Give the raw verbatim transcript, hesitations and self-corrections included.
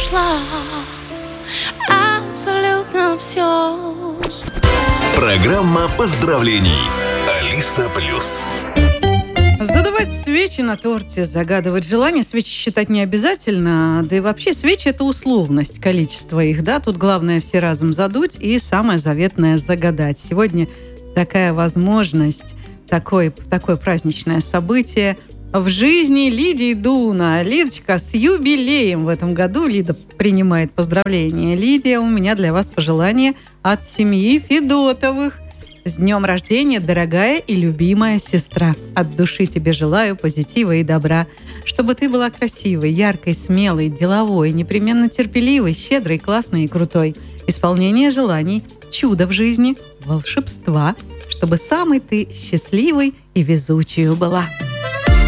нашла абсолютно все. Программа поздравлений. Алиса Плюс. Задувать свечи на торте, загадывать желания. Свечи считать не обязательно. Да и вообще свечи – это условность, количество их. Да? Тут главное все разом задуть и самое заветное – загадать. Сегодня такая возможность, такое, такое праздничное событие в жизни Лидии Дуна. Лидочка, с юбилеем в этом году. Лида принимает поздравления. Лидия, у меня для вас пожелание от семьи Федотовых. С днем рождения, дорогая и любимая сестра. От души тебе желаю позитива и добра. Чтобы ты была красивой, яркой, смелой, деловой, непременно терпеливой, щедрой, классной и крутой. Исполнение желаний, чудо в жизни, волшебства. Чтобы самой ты счастливой и везучей была.